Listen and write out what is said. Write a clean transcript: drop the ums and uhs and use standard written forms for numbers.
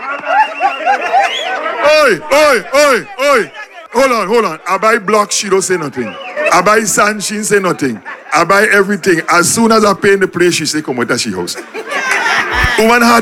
Oi. Hold on. I buy blocks, she don't say nothing. I buy sand, she didn't say nothing. I buy everything. As soon as I pay in the place, she say, come out of she house. Woman had